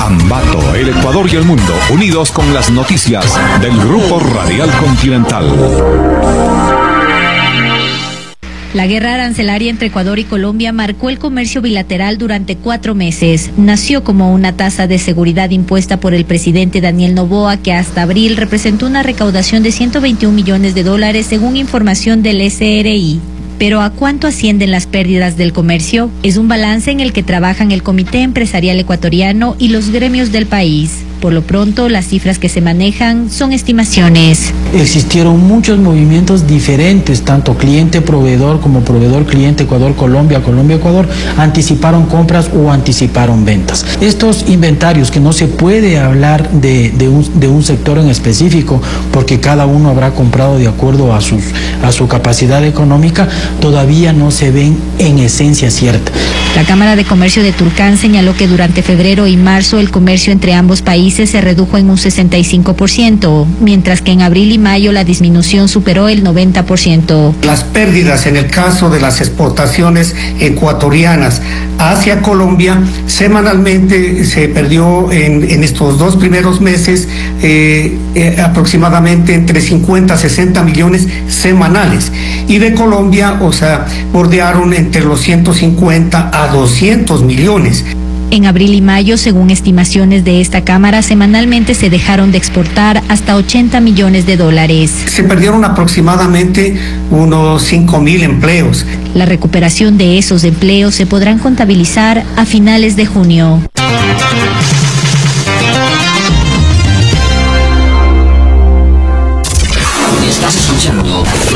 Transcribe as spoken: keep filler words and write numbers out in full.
Ambato, el Ecuador y el mundo, unidos con las noticias del Grupo Radial Continental. La guerra arancelaria entre Ecuador y Colombia marcó el comercio bilateral durante cuatro meses. Nació como una tasa de seguridad impuesta por el presidente Daniel Noboa, que hasta abril representó una recaudación de ciento veintiún millones de dólares, según información del S R I. Pero ¿a cuánto ascienden las pérdidas del comercio? Es un balance en el que trabajan el Comité Empresarial Ecuatoriano y los gremios del país. Por lo pronto, las cifras que se manejan son estimaciones. Existieron muchos movimientos diferentes, tanto cliente-proveedor como proveedor-cliente, Ecuador-Colombia, Colombia-Ecuador, anticiparon compras o anticiparon ventas. Estos inventarios, que no se puede hablar de, de, un, de un sector en específico, porque cada uno habrá comprado de acuerdo a, sus, a su capacidad económica, todavía no se ven en esencia cierta. La Cámara de Comercio de Tulcán señaló que durante febrero y marzo el comercio entre ambos países se redujo en un sesenta y cinco por ciento, mientras que en abril y mayo la disminución superó el noventa por ciento. Las pérdidas en el caso de las exportaciones ecuatorianas hacia Colombia, semanalmente se perdió en, en estos dos primeros meses eh, eh, aproximadamente entre cincuenta a sesenta millones semanales, y de Colombia, o sea, bordearon entre los ciento cincuenta a doscientos millones. En abril y mayo, según estimaciones de esta Cámara, semanalmente se dejaron de exportar hasta ochenta millones de dólares. Se perdieron aproximadamente unos cinco mil empleos. La recuperación de esos empleos se podrán contabilizar a finales de junio. Estás escuchando